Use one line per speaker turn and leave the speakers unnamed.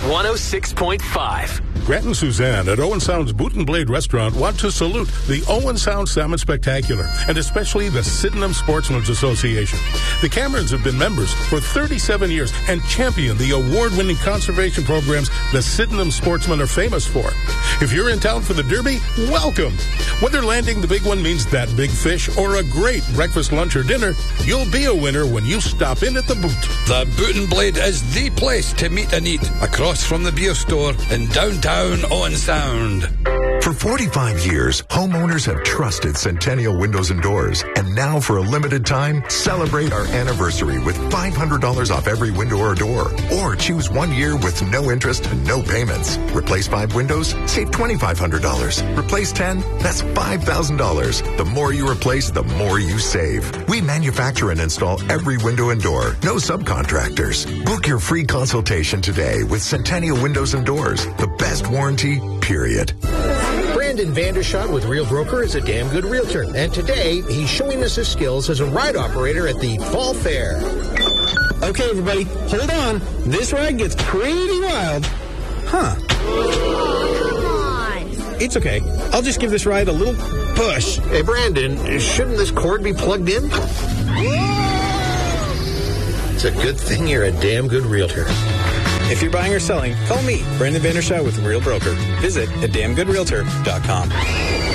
106.5.
Grant and Suzanne at Owen Sound's Boot and Blade Restaurant want to salute the Owen Sound Salmon Spectacular and especially the Sydenham Sportsmen's Association. The Camerons have been members for 37 years and champion the award-winning conservation programs the Sydenham sportsmen are famous for. If you're in town for the Derby, welcome. Whether landing the big one means that big fish or a great breakfast, lunch, or dinner, you'll be a winner when you stop in at the Boot.
The Boot and Blade is the place to meet and eat across from the beer store in downtown Owen Sound.
For 45 years, homeowners have trusted Centennial Windows and Doors. And now, for a limited time, celebrate our anniversary with $500 off every window or door. Or choose 1 year with no interest and no payments. Replace 5 windows, save $2,500. Replace 10, that's $5,000. The more you replace, the more you save. We manufacture and install every window and door. No subcontractors. Book your free consultation today with Centennial Windows and Doors. The best warranty, period.
Brandon Vandershot with Real Broker is a damn good realtor. And today, he's showing us his skills as a ride operator at the Fall Fair.
Okay, everybody, hold on. This ride gets pretty wild. Huh.
Come on.
It's okay. I'll just give this ride a little push.
Hey, Brandon, shouldn't this cord be plugged in? It's a good thing you're a damn good realtor.
If you're buying or selling, call me, Brandon Vandershot with Real Broker. Visit at damngoodrealtor.com.